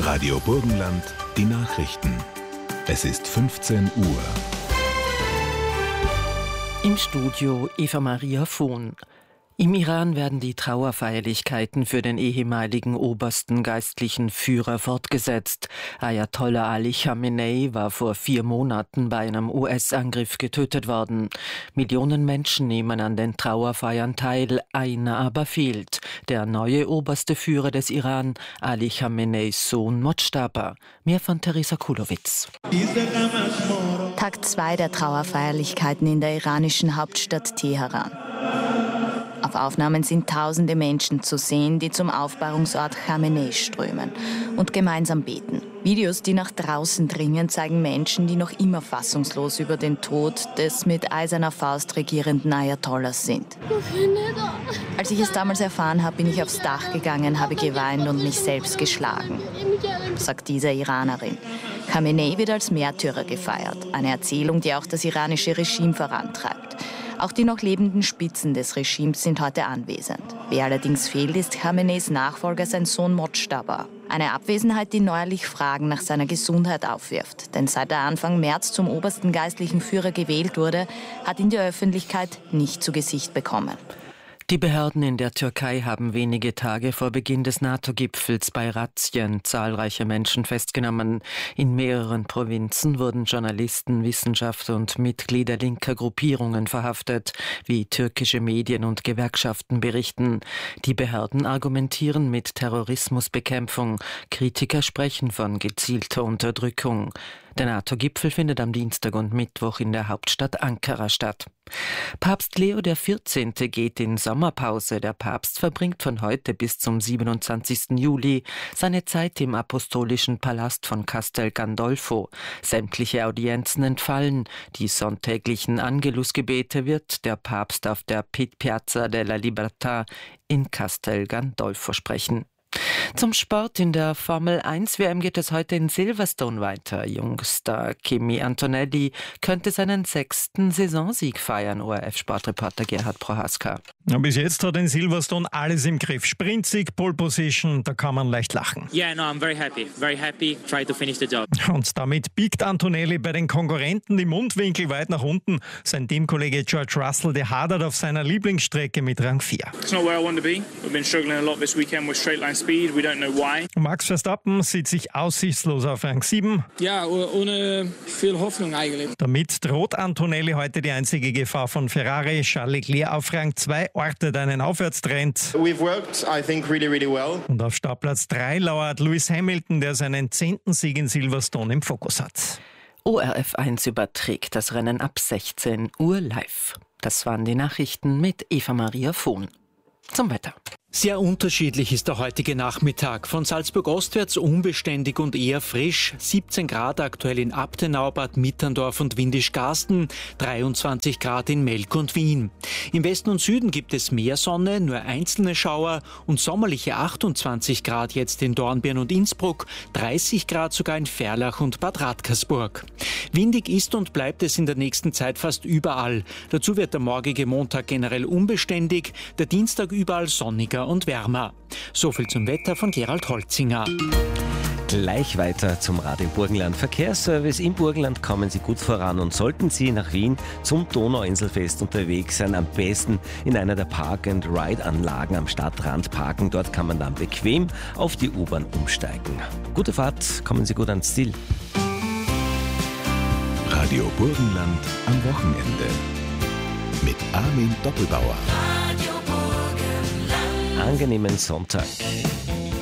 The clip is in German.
Radio Burgenland, die Nachrichten. Es ist 15 Uhr. Im Studio Eva Maria Vohn. Im Iran werden die Trauerfeierlichkeiten für den ehemaligen obersten geistlichen Führer fortgesetzt. Ayatollah Ali Khamenei war vor 4 Monaten bei einem US-Angriff getötet worden. Millionen Menschen nehmen an den Trauerfeiern teil, einer aber fehlt. Der neue oberste Führer des Iran, Ali Khameneis Sohn Mojtaba. Mehr von Teresa Kulowitz. Tag 2 der Trauerfeierlichkeiten in der iranischen Hauptstadt Teheran. Auf Aufnahmen sind tausende Menschen zu sehen, die zum Aufbahrungsort Khamenei strömen und gemeinsam beten. Videos, die nach draußen dringen, zeigen Menschen, die noch immer fassungslos über den Tod des mit eiserner Faust regierenden Ayatollahs sind. Als ich es damals erfahren habe, bin ich aufs Dach gegangen, habe geweint und mich selbst geschlagen, sagt diese Iranerin. Khamenei wird als Märtyrer gefeiert, eine Erzählung, die auch das iranische Regime vorantreibt. Auch die noch lebenden Spitzen des Regimes sind heute anwesend. Wer allerdings fehlt, ist Khameneis Nachfolger, sein Sohn Mojtaba. Eine Abwesenheit, die neuerlich Fragen nach seiner Gesundheit aufwirft. Denn seit er Anfang März zum obersten geistlichen Führer gewählt wurde, hat ihn die Öffentlichkeit nicht zu Gesicht bekommen. Die Behörden in der Türkei haben wenige Tage vor Beginn des NATO-Gipfels bei Razzien zahlreiche Menschen festgenommen. In mehreren Provinzen wurden Journalisten, Wissenschaftler und Mitglieder linker Gruppierungen verhaftet, wie türkische Medien und Gewerkschaften berichten. Die Behörden argumentieren mit Terrorismusbekämpfung. Kritiker sprechen von gezielter Unterdrückung. Der NATO-Gipfel findet am Dienstag und Mittwoch in der Hauptstadt Ankara statt. Papst Leo XIV. Geht in Sommerpause. Der Papst verbringt von heute bis zum 27. Juli seine Zeit im Apostolischen Palast von Castel Gandolfo. Sämtliche Audienzen entfallen. Die sonntäglichen Angelusgebete wird der Papst auf der Piazza della Libertà in Castel Gandolfo sprechen. Zum Sport in der Formel 1 WM geht es heute in Silverstone weiter. Jungstar Kimi Antonelli könnte seinen 6. Saisonsieg feiern, ORF-Sportreporter Gerhard Prohaska. Bis jetzt hat in Silverstone alles im Griff. Sprintsieg, Pole Position, da kann man leicht lachen. Yeah, no, I'm very happy, try to finish the job. Und damit biegt Antonelli bei den Konkurrenten die Mundwinkel weit nach unten. Sein Teamkollege George Russell, der hadert auf seiner Lieblingsstrecke mit Rang 4. It's not where I want to be. We've been struggling a lot this weekend with straight line speed. We don't know why. Max Verstappen sieht sich aussichtslos auf Rang 7. Ja, ohne viel Hoffnung eigentlich. Damit droht Antonelli heute die einzige Gefahr von Ferrari. Charles Leclerc auf Rang 2 ortet einen Aufwärtstrend. We've worked, I think, really well. Und auf Startplatz 3 lauert Lewis Hamilton, der seinen 10. Sieg in Silverstone im Fokus hat. ORF1 überträgt das Rennen ab 16 Uhr live. Das waren die Nachrichten mit Eva Maria Vohn. Zum Wetter. Sehr unterschiedlich ist der heutige Nachmittag. Von Salzburg ostwärts unbeständig und eher frisch. 17 Grad aktuell in Abtenau, Bad Mitterndorf und Windischgarsten, 23 Grad in Melk und Wien. Im Westen und Süden gibt es mehr Sonne, nur einzelne Schauer und sommerliche 28 Grad jetzt in Dornbirn und Innsbruck, 30 Grad sogar in Ferlach und Bad Radkersburg. Windig ist und bleibt es in der nächsten Zeit fast überall. Dazu wird der morgige Montag generell unbeständig, der Dienstag überall sonniger und wärmer. So viel zum Wetter von Gerald Holzinger. Gleich weiter zum Radio Burgenland Verkehrsservice. Im Burgenland kommen Sie gut voran und sollten Sie nach Wien zum Donauinselfest unterwegs sein, am besten in einer der Park-and-Ride-Anlagen am Stadtrand parken. Dort kann man dann bequem auf die U-Bahn umsteigen. Gute Fahrt, kommen Sie gut ans Ziel. Radio Burgenland am Wochenende mit Armin Doppelbauer. Angenehmen Sonntag.